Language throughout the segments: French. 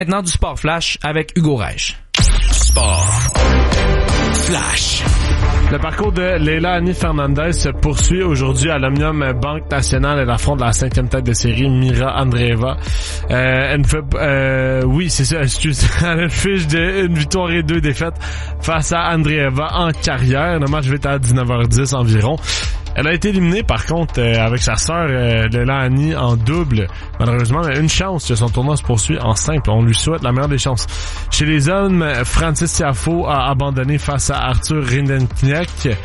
Maintenant du Sport Flash avec Hugo Reich. Sport Flash. Le parcours de Leila Annie Fernandez se poursuit aujourd'hui à l'Omnium Banque Nationale. Elle affronte la 5e tête de série, Mira Andreeva. Elle fait, oui, c'est ça, excuse. Elle a une fiche de 1 victoire et 2 défaites face à Andreeva en carrière. Le match va être à 19h10 environ. Elle a été éliminée, par contre, avec sa sœur Leila Annie en double. Malheureusement, elle a une chance que son tournoi se poursuit en simple. On lui souhaite la meilleure des chances. Chez les hommes, Francis Tiafoe a abandonné face à Arthur Rindenknecht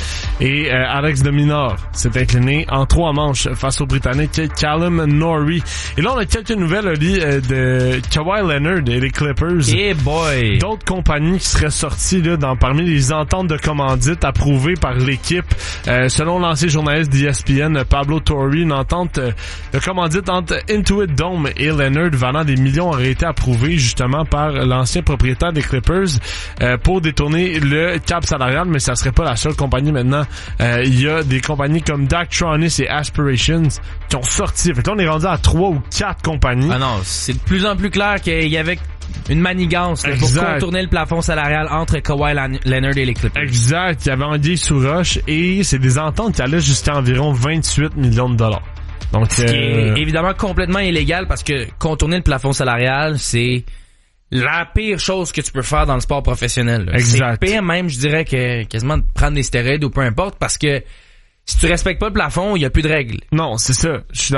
et Alex de Minaur s'est incliné en 3 manches face au Britannique Callum Norrie. Et là, on a quelques nouvelles, Oli, de Kawhi Leonard et les Clippers. Hey boy! D'autres compagnies qui seraient sorties là parmi les ententes de commandite approuvées par l'équipe. Selon l'ancien journaliste d'ESPN, Pablo Torre, une entente de commandite entre Intuit Dome et Leonard valant des millions aurait été approuvée justement par l'ancien propriétaire des Clippers pour détourner le cap salarial, mais ça serait pas la seule compagnie maintenant. Il y a des compagnies comme Daktronics et Aspirations qui ont sorti. Fait que là, on est rendu à 3 ou 4 compagnies. Ah non, c'est de plus en plus clair qu'il y avait une manigance là, pour contourner le plafond salarial entre Kawhi Leonard et les Clippers. Exact. Il y avait Anguille sous roche et c'est des ententes qui allaient jusqu'à environ 28 millions de dollars. Donc, ce qui est évidemment complètement illégal parce que contourner le plafond salarial, c'est la pire chose que tu peux faire dans le sport professionnel. Là. Exact. C'est pire même, je dirais, que quasiment de prendre des stéroïdes ou peu importe parce que si tu respectes pas le plafond, il y a plus de règles. Non, c'est ça. C'est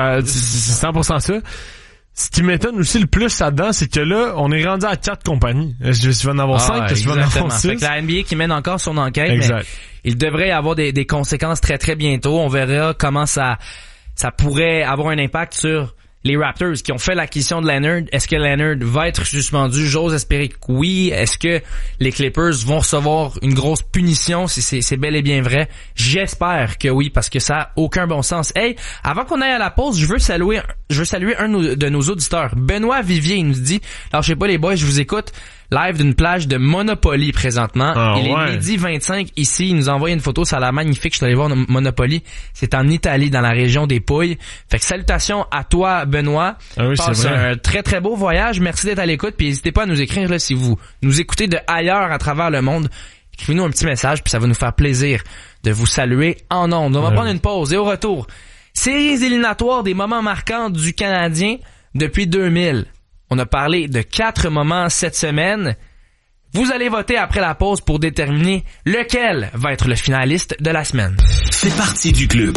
100% ça. Ce qui m'étonne aussi le plus là-dedans, c'est que là, on est rendu à 4 compagnies. Je vais en avoir 5, je vais en avoir 6. Fait que la NBA qui mène encore son enquête, exact. Mais il devrait y avoir des conséquences très très bientôt. On verra comment ça pourrait avoir un impact sur les Raptors qui ont fait l'acquisition de Leonard. Est-ce que Leonard va être suspendu? J'ose espérer que oui. Est-ce que les Clippers vont recevoir une grosse punition si c'est bel et bien vrai? J'espère que oui, parce que ça a aucun bon sens. Hey, avant qu'on aille à la pause, je veux saluer un de nos auditeurs. Benoît Vivier, il nous dit, alors je sais pas les boys, je vous écoute live d'une plage de Monopoly présentement. Il est midi 25 ici. Il nous a envoyé une photo, ça a l'air magnifique. Je suis allé voir Monopoly. C'est en Italie, dans la région des Pouilles. Fait que salutations à toi, Benoît. Ah oui, passe c'est vrai. un très très beau voyage. Merci d'être à l'écoute. Puis n'hésitez pas à nous écrire là si vous nous écoutez de ailleurs à travers le monde. Écrivez-nous un petit message puis ça va nous faire plaisir de vous saluer en ondes. On va prendre une pause et au retour, séries éliminatoires des moments marquants du Canadien depuis 2000. On a parlé de 4 moments cette semaine. Vous allez voter après la pause pour déterminer lequel va être le finaliste de la semaine. C'est parti du club.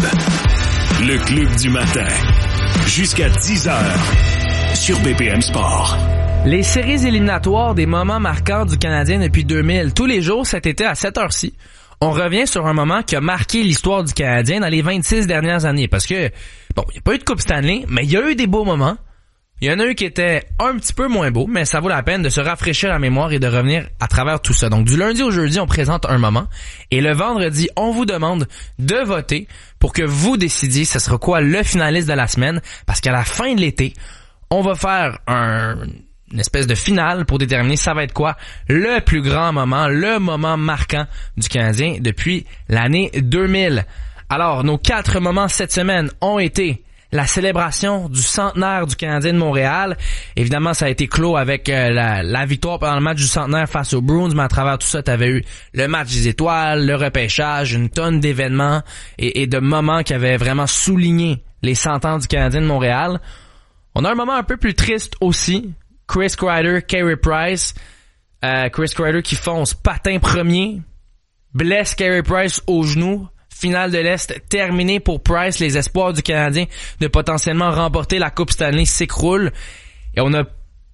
Le club du matin. Jusqu'à 10h sur BPM Sport. Les séries éliminatoires des moments marquants du Canadien depuis 2000. Tous les jours cet été à 7h-ci, on revient sur un moment qui a marqué l'histoire du Canadien dans les 26 dernières années. Parce que, bon, il n'y a pas eu de Coupe Stanley, mais il y a eu des beaux moments. Il y en a eu qui étaient un petit peu moins beaux, mais ça vaut la peine de se rafraîchir la mémoire et de revenir à travers tout ça. Donc, du lundi au jeudi, on présente un moment. Et le vendredi, on vous demande de voter pour que vous décidiez ce sera quoi le finaliste de la semaine. Parce qu'à la fin de l'été, on va faire une espèce de finale pour déterminer ça va être quoi le plus grand moment, le moment marquant du Canadien depuis l'année 2000. Alors, nos 4 moments cette semaine ont été la célébration du centenaire du Canadien de Montréal. Évidemment, ça a été clos avec la victoire pendant le match du centenaire face aux Bruins, mais à travers tout ça, tu avais eu le match des étoiles, le repêchage, une tonne d'événements et de moments qui avaient vraiment souligné les 100 ans du Canadien de Montréal. On a un moment un peu plus triste aussi. Chris Kreider, Carey Price. Chris Kreider qui fonce patin premier, blesse Carey Price au genou. Finale de l'Est terminée pour Price. Les espoirs du Canadien de potentiellement remporter la Coupe Stanley s'écroulent. Et on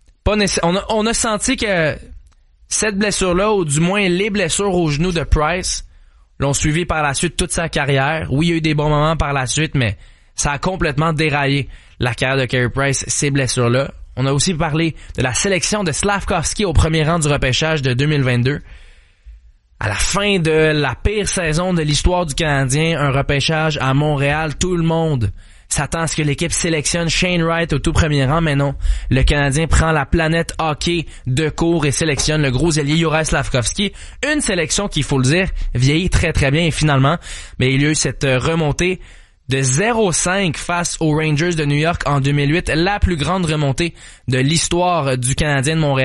a senti que cette blessure-là, ou du moins les blessures au genou de Price, l'ont suivi par la suite toute sa carrière. Oui, il y a eu des bons moments par la suite, mais ça a complètement déraillé la carrière de Carey Price, ces blessures-là. On a aussi parlé de la sélection de Slavkovski au premier rang du repêchage de 2022. À la fin de la pire saison de l'histoire du Canadien, un repêchage à Montréal, tout le monde s'attend à ce que l'équipe sélectionne Shane Wright au tout premier rang, mais non. Le Canadien prend la planète hockey de court et sélectionne le gros ailier Juraj Slavkovski. Une sélection qui, il faut le dire, vieillit très très bien et finalement, mais il y a eu cette remontée de 0-5 face aux Rangers de New York en 2008, la plus grande remontée de l'histoire du Canadien de Montréal.